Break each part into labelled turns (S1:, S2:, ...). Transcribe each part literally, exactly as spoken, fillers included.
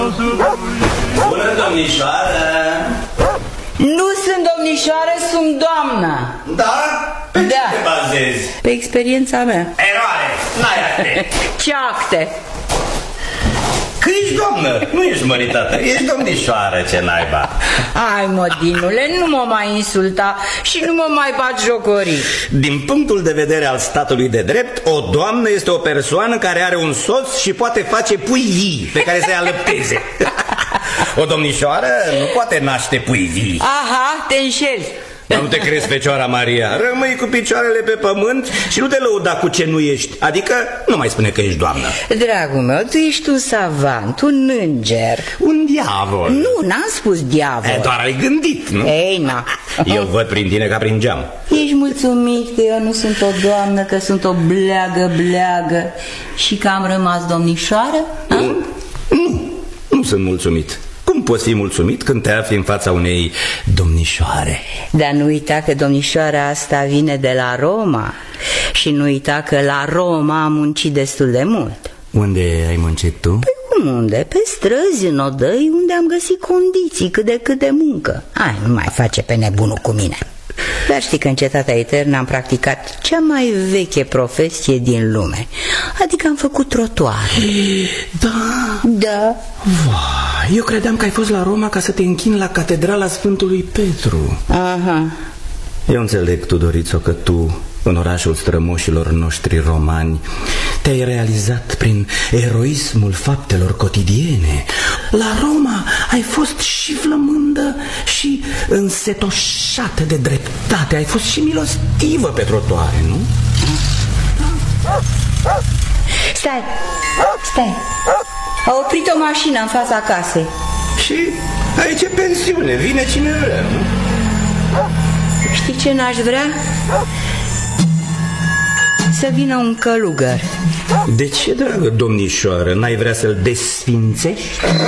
S1: Bună, domnișoară!
S2: Nu sunt domnișoară, sunt doamnă.
S1: Da? Pe
S2: da.
S1: ce te bazezi?
S2: Pe experiența mea.
S1: Eroare! N-ai acte!
S2: Ce acte?
S1: Că ești doamnă, nu ești măritată, ești domnișoară, ce naiba.
S2: Hai mă, Dinule, nu mă mai insulta și nu mă mai bat jocorii.
S1: Din punctul de vedere al statului de drept, o doamnă este o persoană care are un soț și poate face pui vii pe care să-i alăpteze. O domnișoară nu poate naște pui vii.
S2: Aha, te înșeli.
S1: Nu te crezi, Fecioara Maria, rămâi cu picioarele pe pământ și nu te lăuda cu ce nu ești. Adică nu mai spune că ești doamnă.
S2: Dragul meu, tu ești un savant, un înger.
S1: Un diavol.
S2: Nu, n-am spus diavol.
S1: E, doar ai gândit, nu?
S2: Ei, na.
S1: Eu văd prin tine ca prin geam.
S2: Ești mulțumit că eu nu sunt o doamnă, că sunt o bleagă, bleagă și că am rămas domnișoară?
S1: Nu, nu, nu sunt mulțumit. Cum poți fi mulțumit când te afli în fața unei domnișoare?
S2: Dar nu uita că domnișoara asta vine de la Roma. Și nu uita că la Roma am muncit destul de mult.
S1: Unde ai muncit tu?
S2: Păi cum unde? Pe străzi, în odăi, unde am găsit condiții cât de cât de muncă. Hai, nu mai face pe nebunul cu mine. Dar știi că în Cetatea Eternă am practicat cea mai veche profesie din lume. Adică am făcut trotuare.
S1: Da?
S2: Da.
S1: Vai, eu credeam că ai fost la Roma ca să te închini la Catedrala Sfântului Petru.
S2: Aha.
S1: Eu înțeleg, Tudorițo, că tu, în orașul strămoșilor noștri romani, te-ai realizat prin eroismul faptelor cotidiene. La Roma ai fost și flămândă și însetoșată de dreptate. Ai fost și milostivă pe trotuare, nu?
S2: Stai, stai. A oprit o mașină în fața casei.
S1: Și aici e pensiune, vine cine vrea, nu?
S2: Știi ce n-aș vrea? Să vină un călugăr.
S1: De ce, dragă domnișoară, n-ai vrea să-l desfințești?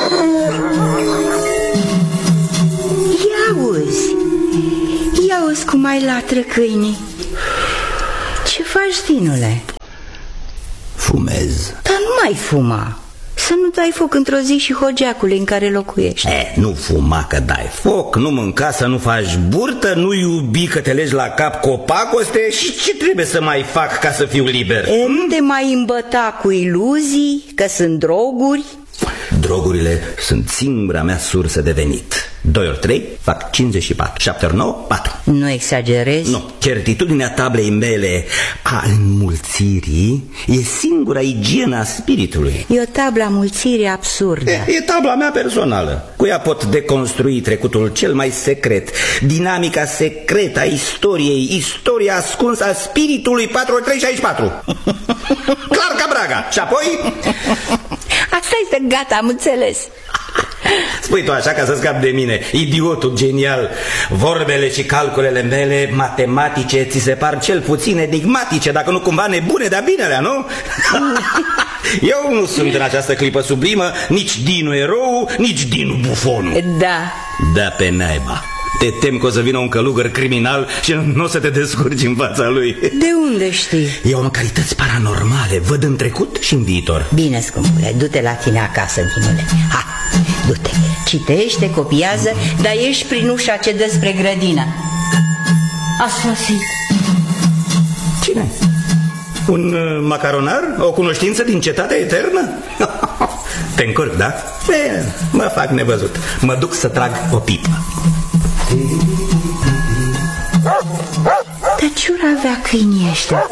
S2: Ia uzi, ia uzi cum mai latră câinii. Ce faci, Dinule?
S1: Fumez.
S2: Dar nu mai fuma. Să nu dai foc într-o zi și hogeacului în care locuiești.
S1: E, nu fuma că dai foc, nu mânca să nu faci burtă, nu iubi că te legi la cap copacoste. Și ce trebuie să mai fac ca să fiu liber?
S2: E, nu te mai îmbăta cu iluzii, că sunt droguri.
S1: Drogurile sunt singura mea sursă de venit. Doi ori trei fac cincizeci și patru. Șapte ori nouă, patru.
S2: Nu exagerezi?
S1: Nu, certitudinea tablei mele a înmulțirii e singura igienă a spiritului.
S2: E o tablă a mulțirii absurdă.
S1: E, e tabla mea personală. Cu ea pot deconstrui trecutul cel mai secret, dinamica secretă a istoriei, istoria ascunsă a spiritului. Patru ori trei, șaizeci și patru. Clar ca Braga. Și apoi...
S2: Asta este, gata, am înțeles.
S1: Spui tu așa ca să scapi de mine, idiotul genial. Vorbele și calculele mele matematice ți se par cel puțin enigmatice, dacă nu cumva nebune de-a binelea, nu? Eu nu sunt în această clipă sublimă nici Dinu erou, nici Dinu bufonul.
S2: Da.
S1: Da, pe naiba. Te tem că o să vină un călugăr criminal și nu o să te descurci în fața lui.
S2: De unde știi?
S1: Eu am calități paranormale, văd în trecut și în viitor.
S2: Bine, scumpule, du-te la tine acasă, Dinule. Ha, du-te, citește, copiază, dar ieși prin ușa ce dă spre grădină. A sosit.
S1: Cine? Un uh, macaronar? O cunoștință din Cetatea Eternă? Te încurc, da? E, mă fac nevăzut. Mă duc să trag o pipă.
S2: Dar ce-ur avea câinii ăștia?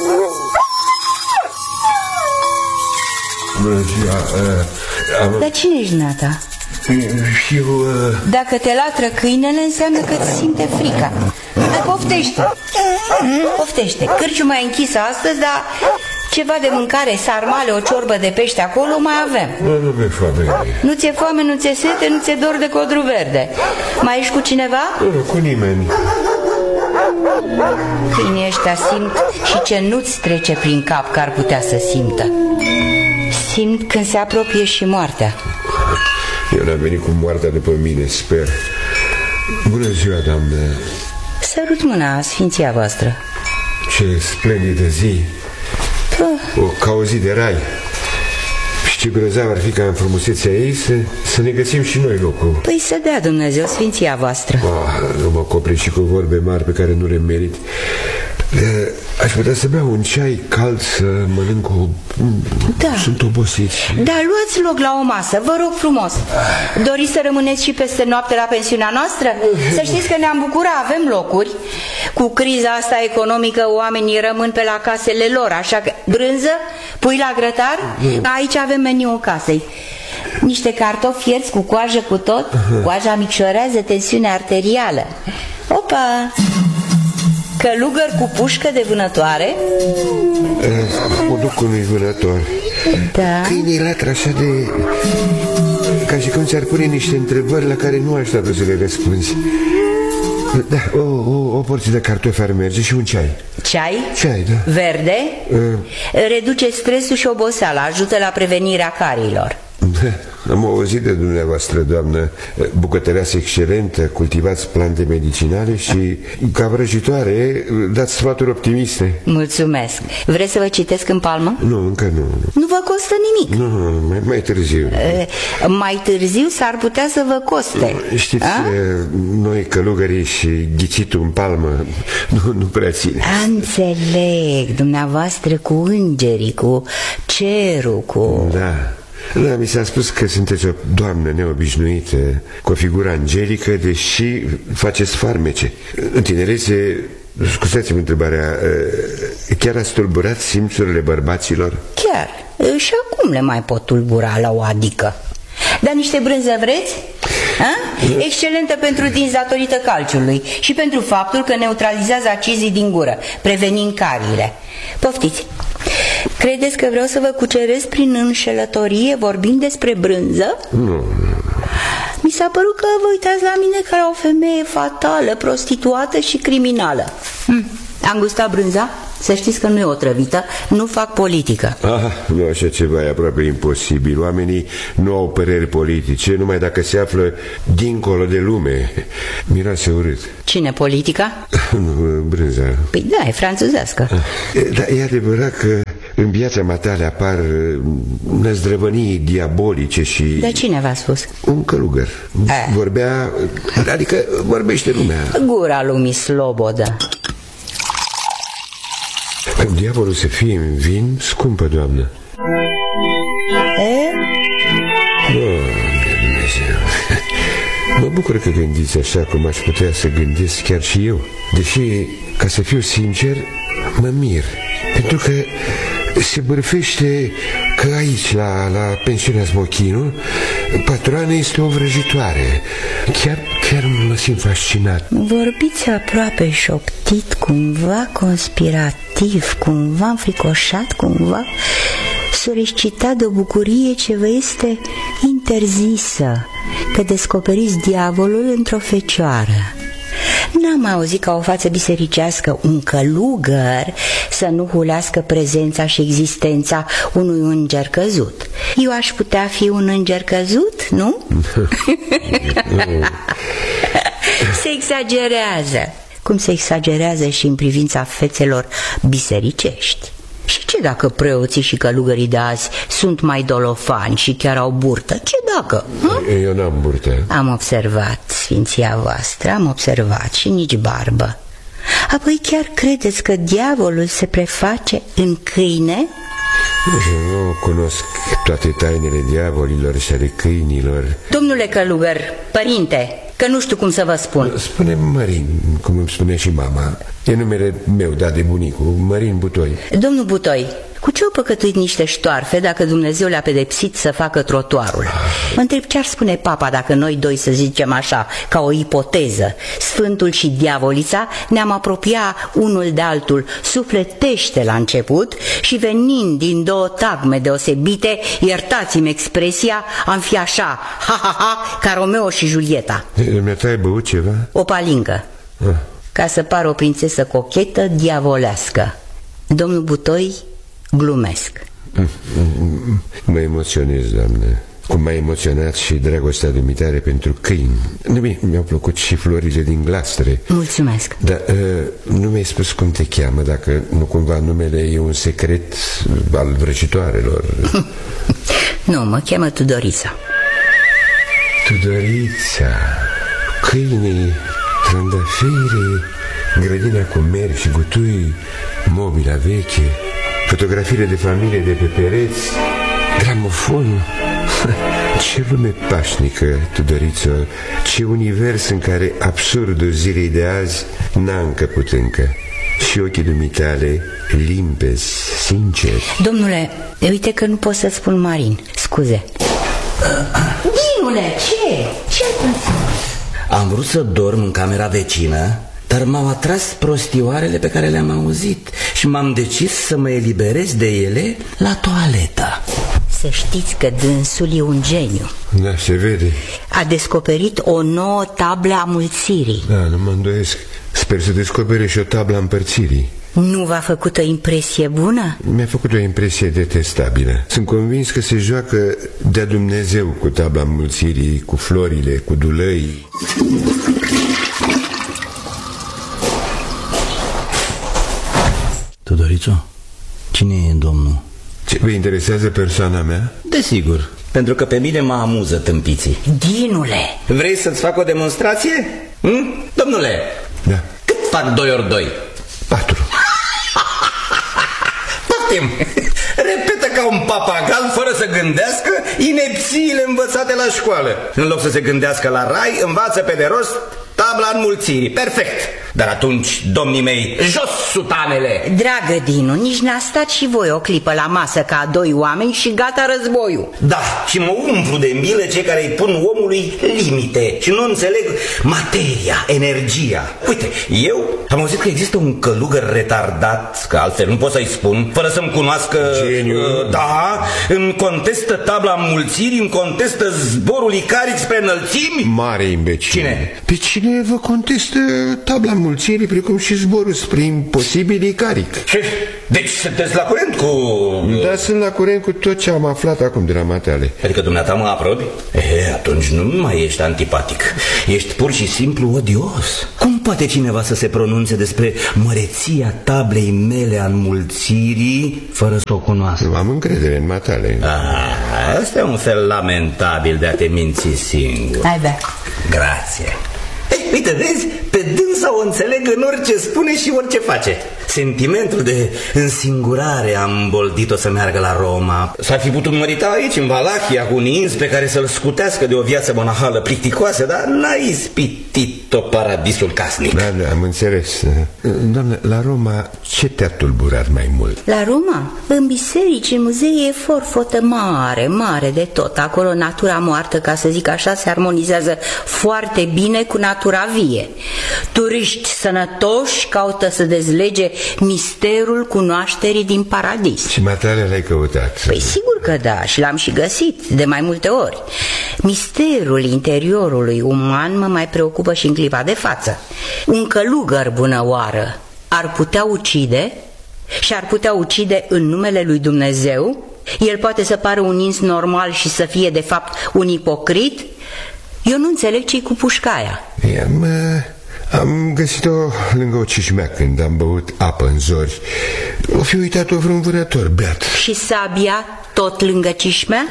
S3: Bună ziua. Uh, am...
S2: Dar cine ești, nata?
S3: Eu... Uh...
S2: Dacă te latră câinele, înseamnă că ți simte frica. Dar poftește. Poftește. Cârciuma e închisă astăzi, dar ceva de mâncare, sarmale, o ciorbă de pește acolo mai avem.
S3: Nu, nu mi-e foame.
S2: Nu ți-e foame, nu ți-e sete, nu ți-e dor de codru verde. Mai ești cu cineva?
S3: Nu, nu, cu nimeni.
S2: Câinii ăștia simt și ce nu-ți trece prin cap că ar putea să simtă. Simt când se apropie și moartea.
S3: Eu n-am venit cu moartea după mine, sper. Bună ziua, doamnă.
S2: Sărut mâna, sfinția voastră.
S3: Ce splendidă zi.
S2: Pă.
S3: O, ca o zi de rai. Și ce grozav ar fi ca în frumusețea ei să, să ne găsim și noi locul.
S2: Păi să dea Dumnezeu sfinția voastră.
S3: Oh, nu mă copri și cu vorbe mari pe care nu le merit. Aș putea să beau un ceai cald, să mănânc o...
S2: Da.
S3: Sunt obosit.
S2: Da, luați loc la o masă, vă rog frumos. Doriți să rămâneți și peste noapte la pensiunea noastră? Să știți că ne-am bucurat, avem locuri. Cu criza asta economică oamenii rămân pe la casele lor. Așa că, brânză, pui la grătar? Aici avem meniul casei. Niște cartofi fierți cu coajă cu tot. Coaja micșorează tensiunea arterială. Opa! Călugăr cu pușcă de vânătoare?
S3: O duc unui vânător.
S2: Da.
S3: Câinii latră așa de... ca și cum ți-ar pune niște întrebări la care nu așteaptă să le răspunzi. Da, o, o, o porție de cartofi ar merge și un ceai.
S2: Ceai?
S3: Ceai, da.
S2: Verde?
S3: Uh.
S2: Reduce stresul și oboseala, ajută la prevenirea carilor.
S3: Am auzit de dumneavoastră, doamnă, bucătăreasă excelentă, cultivați plante medicinale și, ca vrăjitoare, dați sfaturi optimiste.
S2: Mulțumesc. Vreți să vă citesc în palmă?
S3: Nu, încă nu.
S2: Nu vă costă nimic.
S3: Nu, nu, mai, mai târziu.
S2: E, mai târziu s-ar putea să vă coste.
S3: Știți, A? noi călugării și ghicitul în palmă nu, nu prea ține.
S2: Înțeleg, dumneavoastră cu îngerii, cu cerul, cu...
S3: Da. Da, mi s-a spus că sunteți o doamnă neobișnuită, cu o figură angelică, deși faceți farmece. În tinerețe, scuzați-mi întrebarea, chiar ați tulburat simțurile bărbaților?
S2: Chiar, și acum le mai pot tulbura la o adică. Dar niște brânză vreți? A? Excelentă pentru dinți datorită calciului și pentru faptul că neutralizează acizii din gură, prevenind cariile. Poftiți! Credeți că vreau să vă cuceresc prin înșelătorie vorbind despre brânză?
S3: Nu.
S2: Mi s-a părut că vă uitați la mine ca la o femeie fatală, prostituată și criminală. hm. Am gustat brânza? Să știți că nu e otrăvită, nu fac politică.
S3: Ah, nu, așa ceva e aproape imposibil. Oamenii nu au păreri politice numai dacă se află dincolo de lume. Miroase urât.
S2: Cine, politica?
S3: Nu, brânza.
S2: Păi da, e franțuzească.
S3: Dar e adevărat că în viața matale apar năzdrăvănii diabolice și...
S2: Dar cine v-a spus?
S3: Un călugăr. A. Vorbea, adică vorbește lumea.
S2: Gura lumii slobodă.
S3: Diavolul să fie în vin, scumpă, doamnă.
S2: E?
S3: Oh, Dumnezeu. Mă bucur că gândiți așa cum aș putea să gândesc chiar și eu. Deși, ca să fiu sincer, mă mir. Pentru că se bârfește că aici, la, la pensiunea Smochinu, patroana este o vrăjitoare. Chiar, chiar mă simt fascinat.
S2: Vorbiți aproape șoptit, cumva conspirativ, cumva înfricoșat, cumva solicitat de o bucurie ce vă este interzisă, că descoperiți diavolul într-o fecioară. N-am auzit ca o față bisericească un călugăr să nu hulească prezența și existența unui înger căzut. Eu aș putea fi un înger căzut, nu? Se exagerează, cum se exagerează și în privința fețelor bisericești. Și ce dacă preoții și călugării de azi sunt mai dolofani și chiar au burtă? Ce dacă? Hă?
S3: Eu n-am burtă.
S2: Am observat, sfinția voastră, am observat și nici barbă. Apoi chiar credeți că diavolul se preface în câine?
S3: Eu nu cunosc toate tainele diavolilor și ale câinilor.
S2: Domnule călugăr, părinte, că nu știu cum să vă spun.
S3: Spune-mi Mărin, cum îmi spune și mama. E numele meu, dat de bunicul, Mărin Butoi.
S2: Domnul Butoi, cu ce au păcătuit niște ștoarfe dacă Dumnezeu le-a pedepsit să facă trotuarul? Mă întreb ce ar spune papa dacă noi doi, să zicem așa, ca o ipoteză, Sfântul și Diavolița, ne-am apropia unul de altul sufletește la început și venind din două tagme deosebite, iertați-mi expresia, am fi așa, ha ha ha, ca Romeo și Julieta.
S3: Mi-a ai băut ceva?
S2: O palincă, ah. Ca să par o prințesă cochetă diavolească. Domnul Butoi, glumesc.
S3: Mă emoționez, doamne. cum m-a emoționat și dragostea dumitare pentru câini. Nu, mi-au plăcut și florile din glastre.
S2: Mulțumesc.
S3: Dar uh, nu mi-ai spus cum te cheamă, dacă nu cumva numele e un secret al vrăjitoarelor.
S2: Nu, mă cheamă Tudorița.
S3: Tudorița, câinii, trandafiri, grădina cu merg și gutui, mobila veche, fotografiile de familie de pe pereți, gramofonul. Ce lume pașnică, Tudoriță, ce univers în care absurdul zilei de azi n-a încăput încă. Și ochii dumitale limpezi, sinceri.
S2: Domnule, uite că nu pot să spun Marin, scuze. Dinule, ce? Ce ai pus?
S1: Am vrut să dorm în camera vecină, dar m-au atras prostioarele pe care le-am auzit și m-am decis să mă eliberez de ele la toaletă.
S2: Să știți că dânsul e un geniu.
S3: Da, se vede.
S2: A descoperit o nouă tablă a mulțirii.
S3: Da, nu mă îndoiesc. Sper să descopere și o tablă a împărțirii.
S2: Nu v-a făcut o impresie bună?
S3: Mi-a făcut o impresie detestabilă. Sunt convins că se joacă de-a Dumnezeu cu tabla mulțirii, cu florile, cu dulăi.
S1: Tudorițo, cine e domnul?
S3: Ce vă interesează persoana mea?
S1: Desigur, pentru că pe mine mă amuză tâmpiții.
S2: Dinule!
S1: Vrei să-ți fac o demonstrație? Hm? Domnule,
S3: da.
S1: Cât fac doi ori doi?
S3: Patru.
S1: Poftim! Repetă ca un papagal fără să gândească inepțiile învățate la școală. În loc să se gândească la rai, învață pe de rost tabla înmulțirii. Perfect! Dar atunci, domnii mei, jos sutanele!
S2: Dragă Dinu, nici n-a stat și voi o clipă la masă ca doi oameni și gata războiul.
S1: Da, și mă umflu de milă cei care îi pun omului limite și nu înțeleg materia, energia. Uite, eu am auzit că există un călugăr retardat, că altfel nu pot să-i spun, fără să-mi cunoască...
S3: Geniu.
S1: Uh, da, îmi contestă tabla înmulțirii, îmi contestă zborul Icaric spre înălțimi.
S3: Mare imbecil.
S1: Cine?
S3: Pe cine vă contestă tabla mulțirii, precum și zborul spre imposibil Icaric.
S1: Ce? Deci sunteți la curent cu...
S3: Da, sunt la curent cu tot ce am aflat acum de la matale.
S1: Adică dumneata mă aprobi? E, atunci nu mai ești antipatic. Ești pur și simplu odios. Cum poate cineva să se pronunțe despre măreția tablei mele a înmulțirii fără să o cunoască?
S3: Am încredere în matale.
S1: Ah, asta e un fel lamentabil de a te minți singur.
S2: Hai, bea.
S1: Grație. Ei, uite, vezi, pe dânsa o înțeleg în orice spune și orice face. Sentimentul de însingurare a îmboldit-o să meargă la Roma. S-ar fi putut mărita aici, în Valahia, cu un ins pe care să-l scutească de o viață monahală plicticoasă, dar n-a ispitit-o paradisul casnic.
S3: Da, da, am înțeles. Doamne, la Roma ce te-a tulburat mai mult?
S2: La Roma, în biserici, în muzee, e forfotă mare, mare de tot. Acolo natura moartă, ca să zic așa, se armonizează foarte bine cu natura vie. Turiști sănătoși caută să dezlege misterul cunoașterii din paradis.
S3: Și matale l-ai căutat?
S2: Păi sigur că da, și l-am și găsit de mai multe ori. Misterul interiorului uman mă mai preocupă și în clipa de față. Un călugăr bună oară ar putea ucide și ar putea ucide în numele lui Dumnezeu? El poate să pară un ins normal și să fie de fapt un ipocrit? Eu nu înțeleg ce-i cu pușcaia.
S3: Am, am găsit-o lângă o cișmea când am băut apă în zori. O fi uitat-o vreun vânător beat.
S2: Și sabia tot lângă cișmea?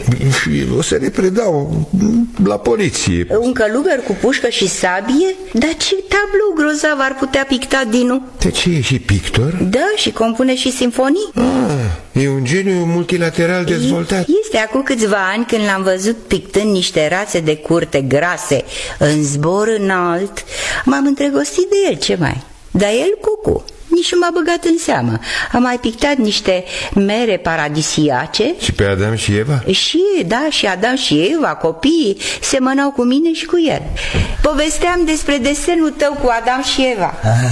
S3: O să ne predau la poliție.
S2: Un călugăr cu pușcă și sabie? Dar ce tablou grozav ar putea picta Dinu?
S3: De ce, e și pictor?
S2: Da, și compune și simfonii.
S3: Ah, e un geniu multilateral dezvoltat.
S2: Este acum câțiva ani când l-am văzut pictând niște rațe de curte grase în zbor înalt. M-am îndrăgostit de el, ce mai? Dar el, cucu, nici nu m-a băgat în seamă. Am mai pictat niște mere paradisiace.
S3: Și pe Adam și Eva?
S2: Și, da, și Adam și Eva, copiii, semănau cu mine și cu el. Povesteam despre desenul tău cu Adam și Eva.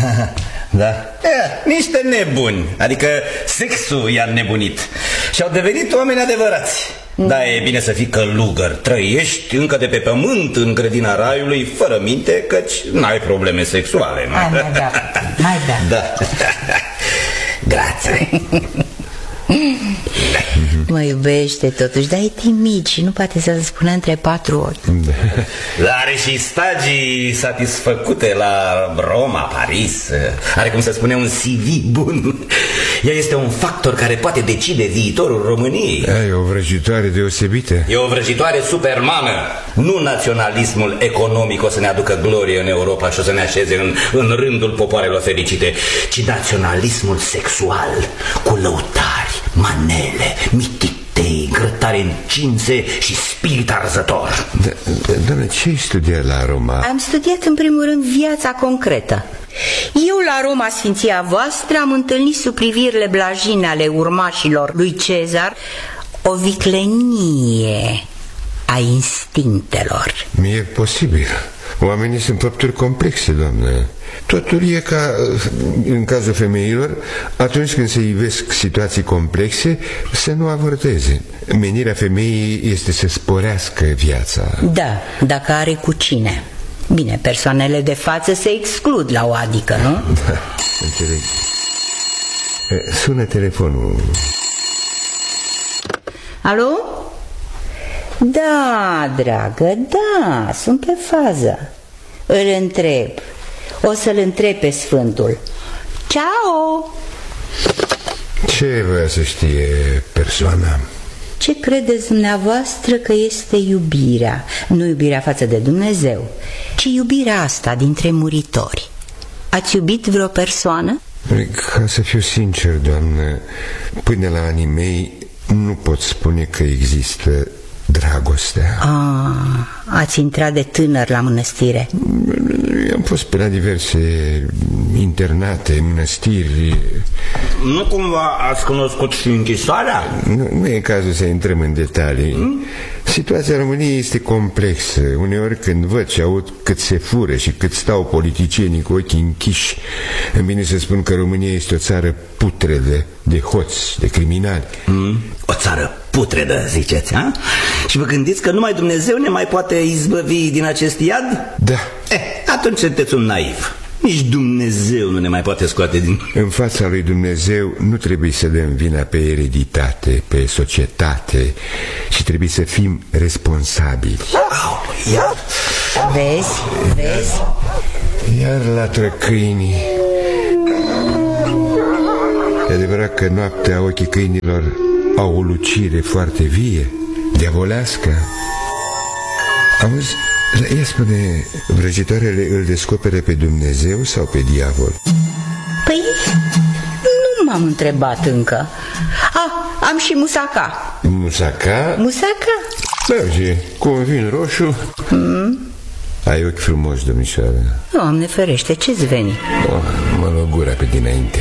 S1: Da. E, niște nebuni. Adică sexul i-a nebunit. Și au devenit oameni adevărați. Da, e bine să fii călugăr. Trăiești încă de pe pământ în grădina raiului fără minte, căci n-ai probleme sexuale, nu?
S2: Hai, mai bea, mai bea.
S1: Da. Grație.
S2: Mă iubește totuși, dar e timid și nu poate să-l spună între patru ori.
S1: Are și stagii satisfăcute la Roma, Paris. Are, cum să spune, un C V bun. Ea este un factor care poate decide viitorul României.
S3: E o vrăjitoare deosebită.
S1: E o vrăjitoare supermană. Nu naționalismul economic o să ne aducă glorie în Europa și o să ne așeze în, în rândul popoarelor fericite, ci naționalismul sexual, cu lăutari, manele, mititei, grătare încinse și spirit arzător.
S3: Da, doamne, ce ai studiat la Roma?
S2: Am studiat în primul rând viața concretă. Eu la Roma, sfinția voastră, am întâlnit sub privirile blajine ale urmașilor lui Cezar o viclenie a instinctelor.
S3: Mi-e posibil. Oamenii sunt făpturi complexe, doamne. Totul e ca, în cazul femeilor, atunci când se ivesc situații complexe, să nu avorteze. Menirea femeii este să sporească viața.
S2: Da, dacă are cu cine. Bine, persoanele de față se exclud la o adică, nu?
S3: Da, înțeleg. Sună telefonul.
S2: Alo? Da, dragă, da, sunt pe fază. Îl întreb. O să-l întreb pe Sfântul. Ciao!
S3: Ce voia să știe persoana?
S2: Ce credeți dumneavoastră că este iubirea? Nu iubirea față de Dumnezeu, ci iubirea asta dintre muritori. Ați iubit vreo persoană?
S3: Ca să fiu sincer, doamnă, până la anii mei nu pot spune că există dragostea.
S2: Ah, ați intrat de tânăr la mănăstire.
S3: Am fost pe la diverse internate, mănăstiri.
S1: Nu cumva ați cunoscut și închisoarea?
S3: Nu, nu e cazul să intrăm în detalii. hmm? Situația României este complexă. Uneori când văd și aud cât se fură și cât stau politicienii cu ochii închiși, îmi vine să spun că România este o țară putredă de hoți, de criminali.
S1: hmm? O țară putredă, ziceți, ha? Și vă gândiți că numai Dumnezeu ne mai poate izbăvi din acest iad?
S3: Da.
S1: Eh, atunci sunteți un naiv. Nici Dumnezeu nu ne mai poate scoate din...
S3: În fața lui Dumnezeu nu trebuie să dăm vina pe ereditate, pe societate, ci trebuie să fim responsabili.
S1: Oh, ia.
S2: Vezi, vezi?
S3: Iar latră câinii. E adevărat că noaptea ochii câinilor au o lucire foarte vie, diavolească. Auzi, ea spune, vrăjitoarele îl descopere pe Dumnezeu sau pe diavol?
S2: Păi, nu m-am întrebat încă. Ah, am și musaca.
S3: Musaca?
S2: Musaca?
S3: Merge, cu un vin roșu. hmm? Ai ochi frumos, domnișoară.
S2: Doamne ferește, ce-ți veni?
S3: Oh, mă luă gura pe dinainte.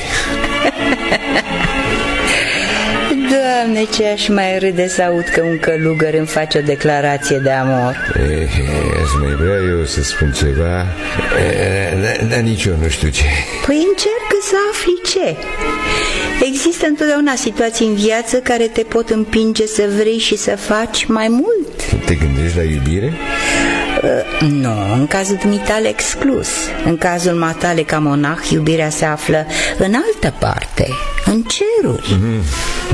S2: Doamne, ce aș mai râde să aud că un călugăr îmi face o declarație de amor.
S3: Eh, aș mai vrea eu să spun ceva, dar da, nici eu nu știu ce.
S2: Păi încearcă să afli ce. Există întotdeauna situații în viață care te pot împinge să vrei și să faci mai mult.
S3: Te gândești la iubire?
S2: Uh, nu, în cazul dumitale exclus. În cazul matale ca monah, iubirea se află în altă parte, în ceruri.
S3: mm-hmm.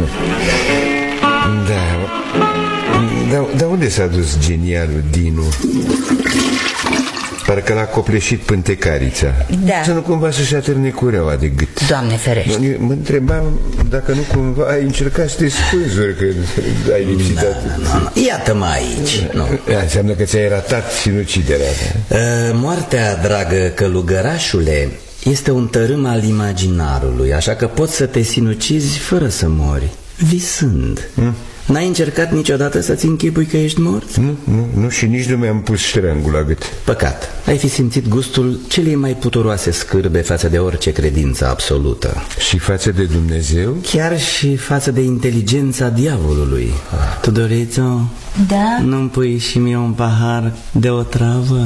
S3: Da. Dar da, unde s-a dus genialul Dinu? Parcă l-a copleșit pântecarița.
S2: Da.
S3: Să nu cumva să-și atârne cureaua de gât.
S2: Doamne ferește.
S3: Mă întrebam dacă nu cumva ai încercat să te spânzuri, că ai lipsit
S1: da,
S3: atât.
S1: no, no. Iată-mă aici. No.
S3: Înseamnă că ți-ai ratat sinuciderea.
S1: uh, Moartea, dragă călugărașule, este un tărâm al imaginarului, așa că poți să te sinucizi fără să mori, visând. hmm? N-ai încercat niciodată să-ți închipui că ești mort?
S3: Nu, nu, nu, și nici nu mi-am pus ștrangul la gât.
S1: Păcat, ai fi simțit gustul celei mai puturoase scârbe față de orice credință absolută.
S3: Și față de Dumnezeu?
S1: Chiar și față de inteligența diavolului. ah. Tudorițo,
S2: da?
S1: nu-mi pui și mie un pahar de otravă?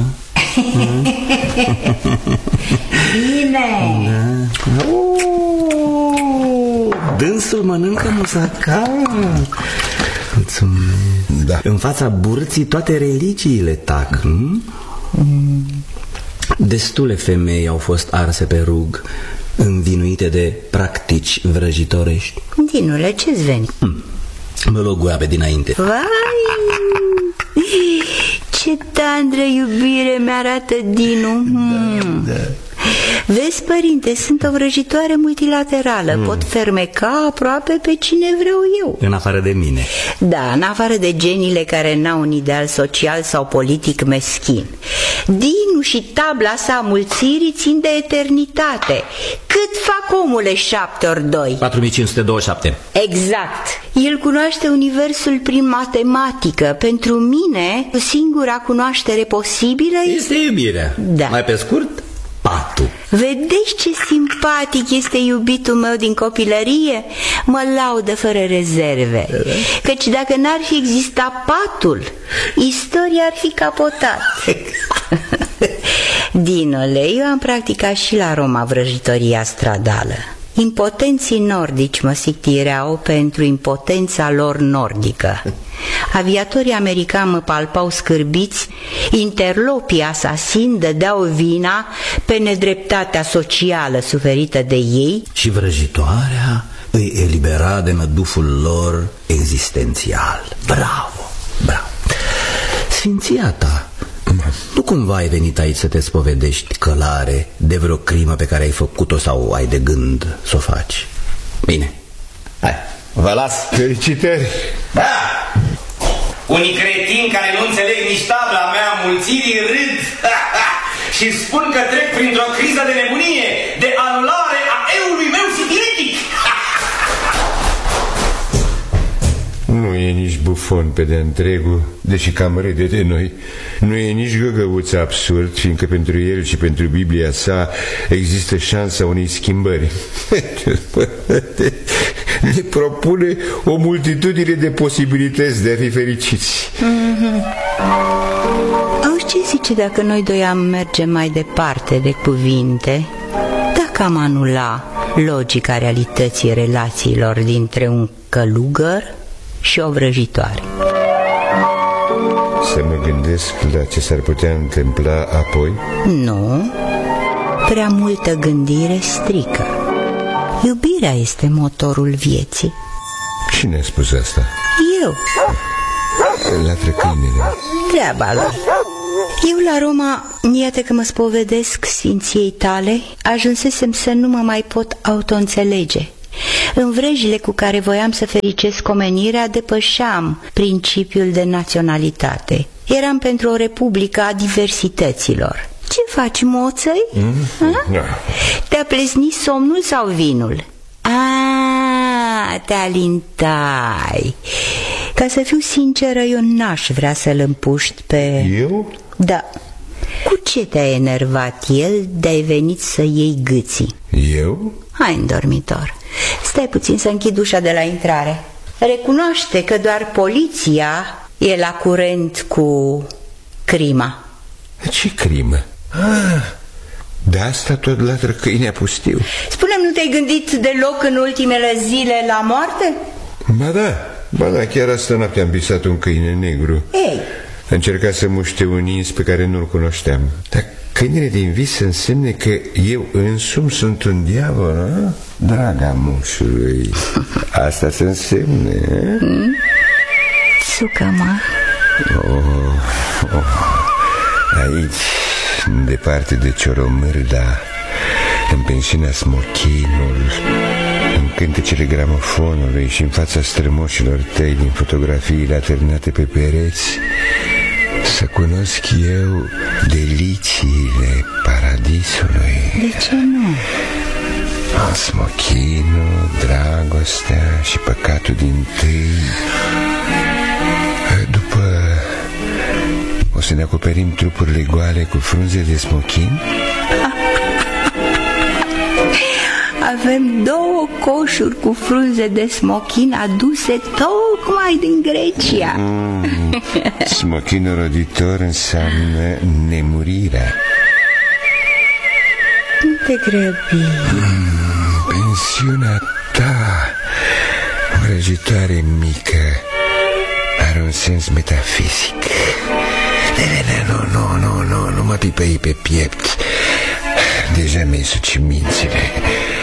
S2: Bine.
S1: Da. Dânsul mănâncă musaca. Mulțumesc.
S3: Da.
S1: În fața burții toate religiile tac, nu? Mm. Destule femei au fost arse pe rug, învinuite de practici vrăjitorești.
S2: Dinule, ce-ți veni?
S1: Mm. mă logoa pe dinainte.
S2: Vai, ce tandră iubire mi-arată Dinu. Hmm. Da, da. Vezi, părinte, sunt o vrăjitoare multilaterală. mm. Pot fermeca aproape pe cine vreau eu.
S1: În afară de mine.
S2: Da, în afară de geniile care n-au un ideal social sau politic meschin. Dinu și tabla sa mulțirii țin de eternitate. Cât fac, omule, șapte ori doi?
S1: patru mii cinci sute douăzeci și șapte.
S2: Exact. El cunoaște universul prin matematică. Pentru mine, singura cunoaștere posibilă
S1: este iubirea.
S2: Da.
S1: Mai pe scurt, patul.
S2: Vedeți ce simpatic este iubitul meu din copilărie? Mă laudă fără rezerve. Căci dacă n-ar fi existat patul, istoria ar fi capotat. Dinule, eu am practicat și la Roma vrăjitoria stradală. Impotenții nordici mă sictireau pentru impotența lor nordică. Aviatorii americani mă palpau scârbiți, interlopii asasini dădeau vina pe nedreptatea socială suferită de ei
S1: și vrăjitoarea îi elibera de năduful lor existențial. Bravo, bravo. Sfinția ta, nu cumva ai venit aici să te spovedești, călare, de vreo crimă pe care ai făcut-o sau ai de gând să o faci? Bine, hai, vă las.
S3: Felicitări.
S1: Da! Unii cretini care nu înțeleg nici tabla mea mulțirii râd și spun că trec printr-o criză de nebunie, de anulare a eului meu sifilitic.
S3: Nu e nici bufon pe de întregul, deși cam râde de noi. Nu e nici găgăuț absurd, fiindcă pentru el și pentru Biblia sa există șansa unei schimbări. Ne propune o multitudine de posibilități de a fi fericiți.
S2: Mm-hmm. Auzi, ce zice dacă noi doi am merge mai departe de cuvinte? Dacă am anula logica realității relațiilor dintre un călugăr și o vrăjitoare?
S3: Să mă gândesc la ce s-ar putea întâmpla apoi?
S2: Nu, prea multă gândire strică. Iubirea este motorul vieții.
S3: Cine a spus asta?
S2: Eu.
S3: Latră câinele.
S2: Treaba lui. Eu la Roma, iată că mă spovedesc sfinției tale, ajunsesem să nu mă mai pot auto-înțelege. În vrejile cu care voiam să fericesc omenirea, depășeam principiul de naționalitate. Eram pentru o republică a diversităților. Ce faci, moțăi? Mm-hmm. Te-a plesnit somnul sau vinul? A, te alintai. Ca să fiu sinceră, eu n-aș vrea să-l împuști pe...
S3: Eu?
S2: Da. Cu ce te-a enervat el de-ai venit să iei gâții?
S3: Eu?
S2: Hai în dormitor. Stai puțin să închid ușa de la intrare. Recunoaște că doar poliția e la curent cu crima.
S3: Ce crimă? Ah, de asta tot latră câinea pustiu.
S2: Spune-mi, nu te-ai gândit deloc în ultimele zile la moarte?
S3: Ba da, ba da, chiar asta noapte am visat un câine negru.
S2: Ei.
S3: Încerca să muște un ins pe care nu-l cunoșteam. Dar câinele din vis însemne că eu însumi sunt un diavol, a? Draga mușului. Asta se însemne, a?
S2: Mm? Sucă-mă.
S3: Oh, oh. Aici, departe de Cioromârda, în pensiunea Smochinul, în cântecele gramofonului și în fața strămoșilor tăi din fotografiile atârnate pe pereți, să cunosc eu deliciile paradisului.
S2: De ce nu?
S3: Smochinul, dragostea și păcatul din tâi. După o să ne acoperim trupurile goale cu frunze de smochin?
S2: Avem două coșuri cu frunze de smochin aduse tocmai din Grecia.
S3: mm, Smochinul roditor înseamnă nemurirea.
S2: Nu te grăbi.
S3: mm, Pensiunea ta, vrăjitoare mică, are un sens metafizic. Nu, nu, nu, nu, nu mă pipăi pe piept. Deja mi-ai sucit mințile.